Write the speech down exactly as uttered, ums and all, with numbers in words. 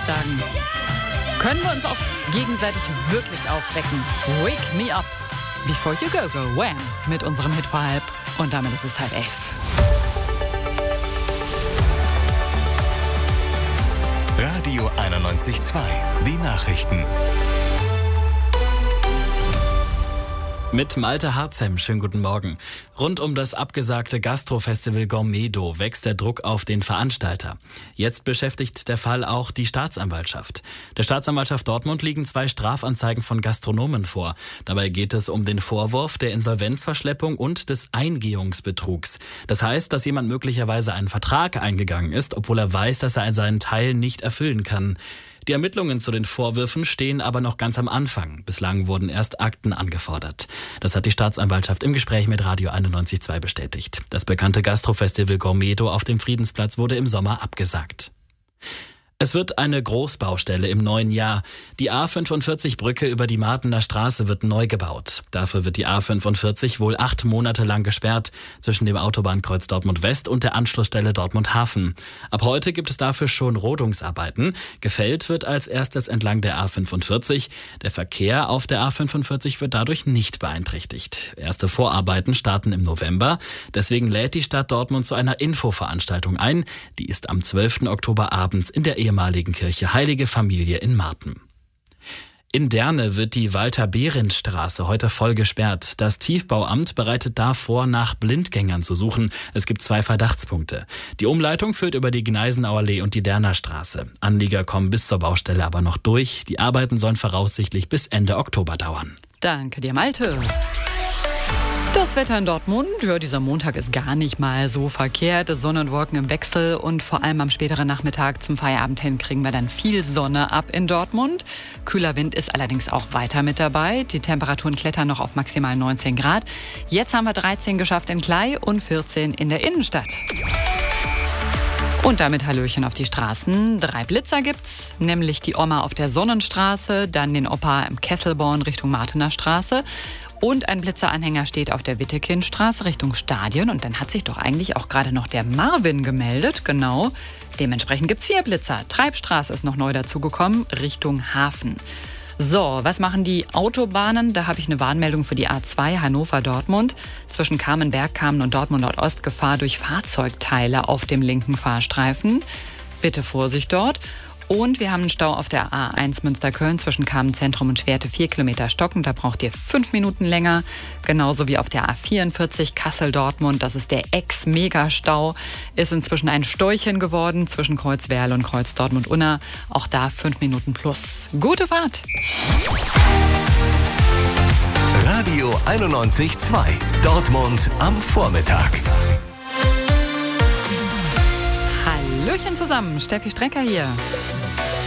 sagen. Können wir uns auch gegenseitig wirklich aufwecken? Wake me up before you go go wham mit unserem Hit vor halb. Und damit ist es halb elf. Radio einundneunzig Komma zwei. Die Nachrichten. Mit Malte Harzem, schönen guten Morgen. Rund um das abgesagte Gastrofestival Gourmedo wächst der Druck auf den Veranstalter. Jetzt beschäftigt der Fall auch die Staatsanwaltschaft. Der Staatsanwaltschaft Dortmund liegen zwei Strafanzeigen von Gastronomen vor. Dabei geht es um den Vorwurf der Insolvenzverschleppung und des Eingehungsbetrugs. Das heißt, dass jemand möglicherweise einen Vertrag eingegangen ist, obwohl er weiß, dass er seinen Teil nicht erfüllen kann. Die Ermittlungen zu den Vorwürfen stehen aber noch ganz am Anfang. Bislang wurden erst Akten angefordert. Das hat die Staatsanwaltschaft im Gespräch mit Radio einundneunzig Komma zwei bestätigt. Das bekannte Gastrofestival Gourmedo auf dem Friedensplatz wurde im Sommer abgesagt. Es wird eine Großbaustelle im neuen Jahr. Die A fünfundvierzig Brücke über die Martener Straße wird neu gebaut. Dafür wird die A fünfundvierzig wohl acht Monate lang gesperrt zwischen dem Autobahnkreuz Dortmund West und der Anschlussstelle Dortmund Hafen. Ab heute gibt es dafür schon Rodungsarbeiten. Gefällt wird als erstes entlang der A fünfundvierzig. Der Verkehr auf der A fünfundvierzig wird dadurch nicht beeinträchtigt. Erste Vorarbeiten starten im November. Deswegen lädt die Stadt Dortmund zu einer Infoveranstaltung ein. Die ist am zwölften Oktober abends in der ehemaligen Kirche Heilige Familie in Marten. In Derne wird die Walter-Behrendt-Straße heute voll gesperrt. Das Tiefbauamt bereitet davor, nach Blindgängern zu suchen. Es gibt zwei Verdachtspunkte. Die Umleitung führt über die Gneisenauer Allee und die Derner Straße. Anlieger kommen bis zur Baustelle aber noch durch. Die Arbeiten sollen voraussichtlich bis Ende Oktober dauern. Danke dir, Malte. Das Wetter in Dortmund, ja, dieser Montag ist gar nicht mal so verkehrt. Sonne und Wolken im Wechsel und vor allem am späteren Nachmittag zum Feierabend hin kriegen wir dann viel Sonne ab in Dortmund. Kühler Wind ist allerdings auch weiter mit dabei. Die Temperaturen klettern noch auf maximal neunzehn Grad. Jetzt haben wir dreizehn geschafft in Klei und vierzehn in der Innenstadt. Und damit Hallöchen auf die Straßen. Drei Blitzer gibt's, nämlich die Oma auf der Sonnenstraße, dann den Opa im Kesselborn Richtung Martener Straße. Und ein Blitzeranhänger steht auf der Wittekindstraße Richtung Stadion. Und dann hat sich doch eigentlich auch gerade noch der Marvin gemeldet. Genau. Dementsprechend gibt's vier Blitzer. Treibstraße ist noch neu dazugekommen, Richtung Hafen. So, was machen die Autobahnen? Da habe ich eine Warnmeldung für die A zwei Hannover-Dortmund. Zwischen Kamen-Bergkamen und Dortmund-Nordost Gefahr durch Fahrzeugteile auf dem linken Fahrstreifen. Bitte Vorsicht dort. Und wir haben einen Stau auf der A eins Münster-Köln zwischen Kamen-Zentrum und Schwerte, vier Kilometer stockend. Da braucht ihr fünf Minuten länger. Genauso wie auf der A vierundvierzig Kassel-Dortmund. Das ist der Ex-Megastau. Ist inzwischen ein Storchen geworden zwischen Kreuz Werl und Kreuz Dortmund-Unna. Auch da fünf Minuten plus. Gute Fahrt! Radio einundneunzig Komma zwei. Dortmund am Vormittag. Hallöchen zusammen, Steffi Strecker hier.